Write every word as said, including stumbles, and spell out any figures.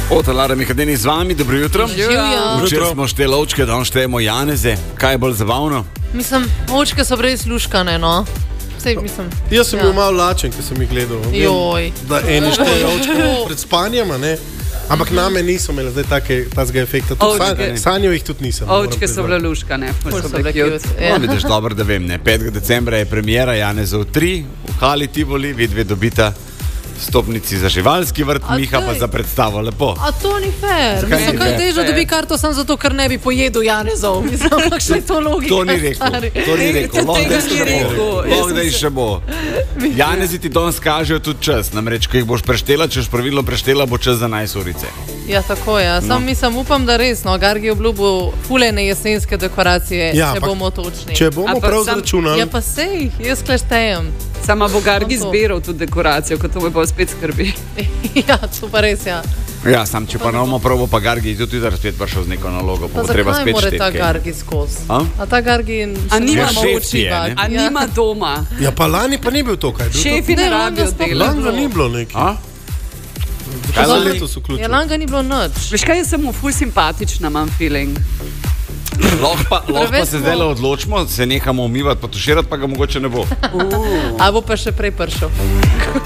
Ota Lara Mihadeni z vami, dobro jutro. Včeraj smo šteli ovčke, danes štejemo janeze. Kaj je bolj zabavno? Mislim, ovčke so res luškane, no. Sej, mislim, Jaz sem ja. bil malo lačen, ko sem jih gledal. Joj. Da eni štejejo ovčke pred spanjem, ne? Ampak name niso imeli zdaj take, tazga efekta. San, sanjo jih tudi nisem. Ovčke so bile luškane. So bile cute. No, vidiš, dobro, da vem, ne. petega decembra je premiera Janezov tri v Hali Tivoli, vidve dobita stopnici za živalski vrt, A Miha daj. pa za predstavo, lepo. A to ni fair. Zakaj Mislim, ni kaj fair? težo dobi karto sem zato, ker ne bi pojedel Janezov. Mislim, kakšna je to logika, To ni rekel, stari. to ni rekel, lahko Tega da ni še rekel. bo, Jaz lahko da sem še bo. Janezi ti danes kažejo tudi čas, namreč, ko jih boš preštela, če boš pravilno preštela, bo čas za enajst urice. Ja, tako je. Sam No. mislim, upam, da res, no, Gargi obljubil fulene jesenske dekoracije, Ja, če ampak bomo točni. Če bomo Ampak prav sam- zračunali, Ja, pa sej, jaz kleštejem. Sama bo Gargi No, to. zbiral tudi dekoracijo, kot to me pa spet skrbi. Ja, to pa res, ja. Ja, sam, če pa ne bomo prav, bo pa Gargi tudi jutri spet prišel z neko nalogo, pa Pa bo treba zakaj spet mora šteti ta kaj. Gargi skozi? A? A ta Gargi A se nima ne šef uči je, ne? bati. A nima doma. ja pa lani pa ni bil to, kaj? Šefi Ne, ne lani rabijo sploh delati. Lani ga ni bilo neki. A? Kaj za lani? letos vključil? Ja, langa ni bilo nič. Veš kaj, jaz sem mu ful simpatična, imam feeling. Lahko pa, lahko pa Preveč se smo- zdaj odločimo, se nehamo umivati, pa tuširati, pa ga mogoče ne bo. A bo pa še prej prišel.